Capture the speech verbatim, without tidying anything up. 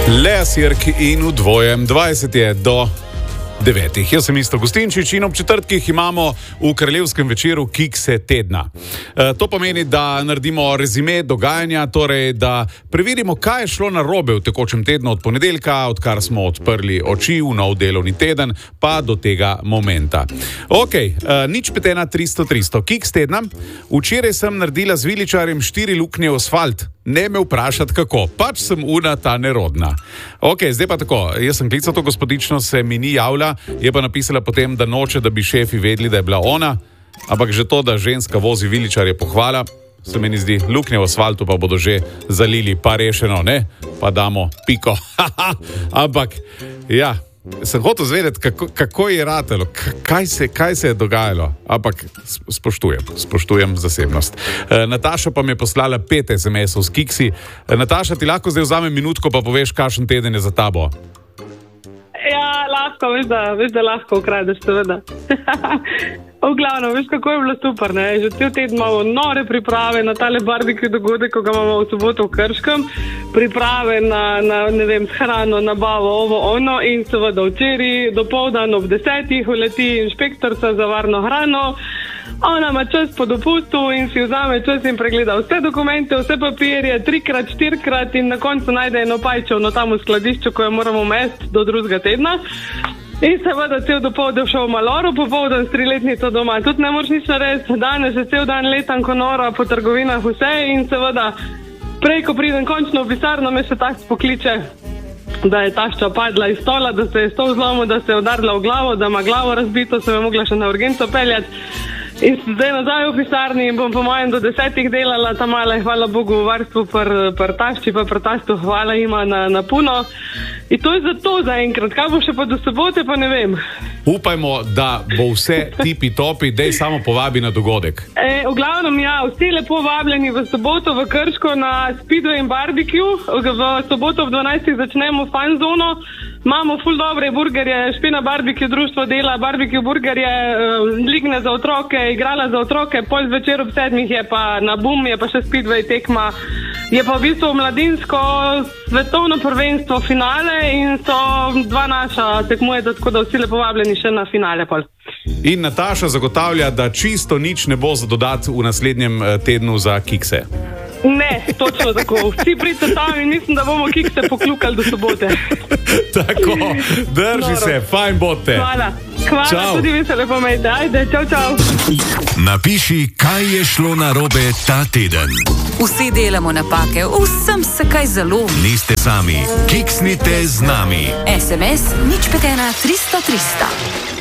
Lea Sirk in v dvojem, dvajset je do devetih. Jaz sem Isto Gustinčič in ob četrtkih imamo v kraljevskem večeru Kikse tedna. E, to pomeni, da naredimo rezime dogajanja, torej da preverimo, kaj je šlo narobe v tekočem tednu od ponedeljka, odkar smo odprli oči v nov delovni teden, pa do tega momenta. Ok, e, nič pet ena tristo tristo. Kiks tedna. Včeraj sem naredila z viličarjem štiri luknje v asfalt. Ne me vprašati kako, pač sem una ta nerodna. Ok, zdaj pa tako, jaz sem klical to gospodično, se mi ni javlja, je pa napisala potem, da noče, da bi šefi vedeli, da je bila ona, ampak že to, da ženska vozi viličar, je pohvala, se meni zdi, luknje v asfaltu pa bodo že zalili, pa rešeno, ne? Pa damo piko. Ampak, ja, sem hotel zvedeti, kako, kako je ratelo, kaj se, kaj se je dogajalo, ampak spoštujem, spoštujem zasebnost. E, Nataša pa mi je poslala pet es em esov s kiksi. E, Nataša, ti lahko zdaj vzame minutko, pa poveš, kakšen teden je za tabo? Ja, lahko, veš, da, veš, da lahko ukradeš, seveda. V glavnem, veš, kako je bilo super, ne? Že cel teden imamo nore priprave na tale barbecue dogodek, ko ga imamo v soboto v Krškem, priprave na, na ne vem, hrano, nabavo, ovo, ono in seveda včeraj dopoldan ob desetih uleti inšpektorica za varno hrano. Ona ima čas po dopustu in si vzame čas in pregleda vse dokumente, vse papirje, trikrat, štirikrat in na koncu najde eno pajčevno tam v skladišču, ko jo moramo mesti do drugega tedna. In seveda cel dopoldan šel v Maloro, popoldan s triletnico doma. Tudi ne moreš nič narediti, danes je cel dan letan ko nora po trgovinah vse in seveda prej, ko pridem končno v pisarno, me še tak pokliče, da je tašča padla iz stola, da se je stol zlomil, da se je udarila v glavo, da ima glavo razbito, se je mogla še na urgenco peljati. In zdaj nazaj v pisarni in bom po mojem do desetih delala, ta mala je, hvala Bogu, v varstvu pr, pr tašči, pa pr tašču, hvala ima na, na puno. In to je za to zaenkrat, kaj bo še pa do sobote, pa ne vem. Upajmo, da bo vse tipi topi, dej samo povabi na dogodek. E, v glavnem, ja, vsi lepo vabljeni v soboto v Krško na Speedway in Barbecue. V soboto v dvanajstih začnemo fan zono. Imamo ful dobre burgerje, Špina Barbecue društvo dela, barbecue burgerje, ligne za otroke, igrala za otroke, pol zvečer ob sedmih je pa na bum, je pa še Speedway tekma. Je pa v bistvu mladinsko svetovno prvenstvo finale in so dva naša tekmujeta, tako da vsi lepo vabljeni še na finale pol. In Nataša zagotavlja, da čisto nič ne bo za dodati v naslednjem tednu za kikse. Ne, točno tako. Vsi pridite tam in mislim, da bomo kikse poklukali do sobote. Tako, drži Noro. Se, fajn bote. Hvala. Hvala, čau. Tudi vi se lepo imejte. Ajde, čau, čau. Napiši, kaj je šlo narobe ta teden. Vsi delamo napake, vsem se kaj zalomi. Niste sami, kiksnite z nami. es em es nič pet ena tristo tristo.